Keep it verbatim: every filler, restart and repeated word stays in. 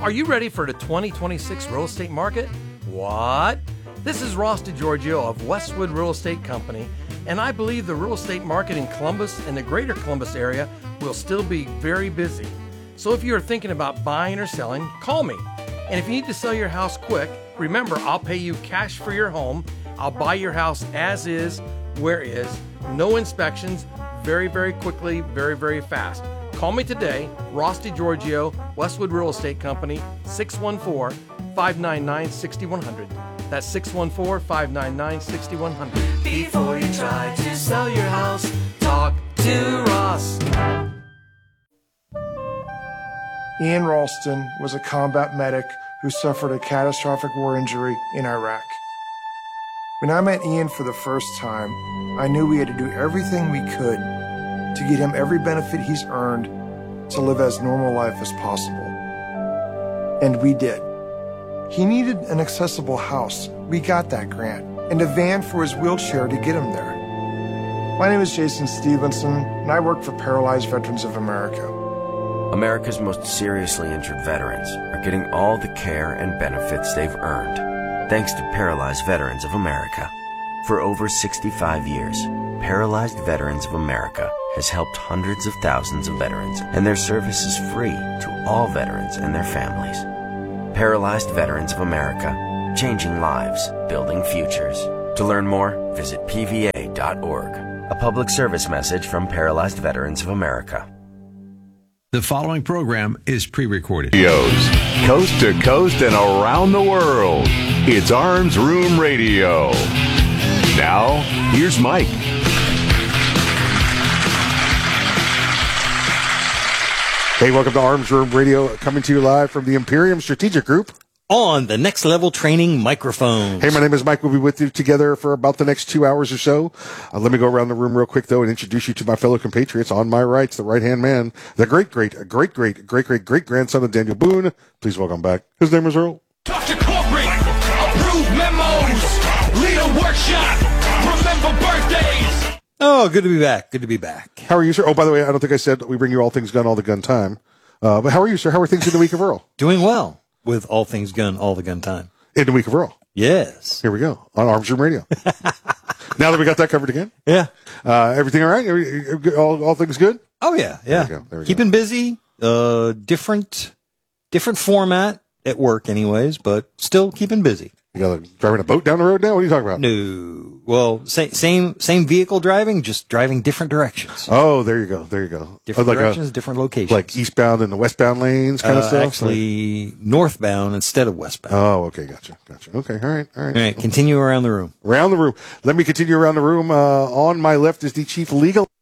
Are you ready for the twenty twenty-six real estate market? What? This is Ross DiGiorgio of Westwood Real Estate Company, and I believe the real estate market in Columbus and the greater Columbus area will still be very busy. So if you're thinking about buying or selling, call me. And if you need to sell your house quick, remember, I'll pay you cash for your home. I'll buy your house as is, where is, no inspections, very, very quickly, very, very fast. Call me today, Ross DiGiorgio, Westwood Real Estate Company, six one four, five nine nine, six one zero zero. That's six one four, five nine nine, six one zero zero. Before you try to sell your house, talk to Ross. Ian Ralston was a combat medic who suffered a catastrophic war injury in Iraq. When I met Ian for the first time, I knew we had to do everything we could to get him every benefit he's earned to live as normal life as possible. And we did. He needed an accessible house. We got that grant. And a van for his wheelchair to get him there. My name is Jason Stevenson, and I work for Paralyzed Veterans of America. America's most seriously injured veterans are getting all the care and benefits they've earned, thanks to Paralyzed Veterans of America. For over sixty-five years, Paralyzed Veterans of America has helped hundreds of thousands of veterans, and their service is free to all veterans and their families. Paralyzed Veterans of America, changing lives, building futures. To learn more, visit P V A dot org. A public service message from Paralyzed Veterans of America. The following program is pre-recorded. Coast to coast and around the world. It's Arms Room Radio. Now, here's Mike. Hey, welcome to Arms Room Radio, coming to you live from the Imperium Strategic Group. On the Next Level Training microphone. Hey, my name is Mike. We'll be with you together for about the next two hours or so. Uh, let me go around the room real quick, though, and introduce you to my fellow compatriots. On my right, the right-hand man, the great, great, great, great, great, great, great grandson of Daniel Boone. Please welcome back. His name is Earl. Doctor Corporate, approve memos, lead a workshop, remember birthdays. Oh, good to be back. Good to be back. How are you, sir? Oh, by the way, I don't think I said we bring you all things gun all the gun time. Uh, but how are you, sir? How are things in the week of Earl? Doing well. With all things gun, all the gun time. In the week of Earl. Yes. Here we go. On Arms Room Radio. Now that we got that covered again. Yeah. Uh, everything all right? All, all things good? Oh, yeah. Yeah. There we go. There we Keeping go. busy. Uh, different, different format at work anyways, but still keeping busy. You got driving a boat down the road now? What are you talking about? No. Well, same, same, same vehicle driving, just driving different directions. Oh, there you go. There you go. Different oh, like directions, a, different locations. Like eastbound and the westbound lanes kind uh, of stuff? Actually, northbound instead of westbound. Oh, okay. Gotcha. Gotcha. Okay. All right. All right. All right. Continue around the room. Around the room. Let me continue around the room. Uh, on my left is the chief legal